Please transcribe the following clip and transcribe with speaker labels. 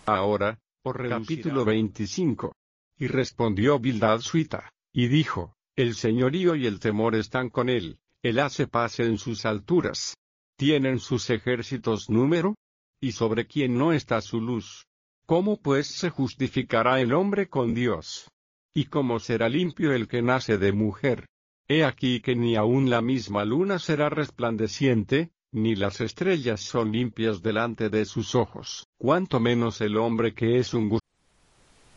Speaker 1: ahora, capítulo 25. Y respondió Bildad Suita, y dijo, el señorío y el temor están con él, él hace paz en sus alturas. ¿Tienen sus ejércitos número? ¿Y sobre quién no está su luz? ¿Cómo pues se justificará el hombre con Dios? ¿Y cómo será limpio el que nace de mujer? He aquí que ni aun la misma luna será resplandeciente, ni las estrellas son limpias delante de sus ojos, cuanto menos el hombre que es un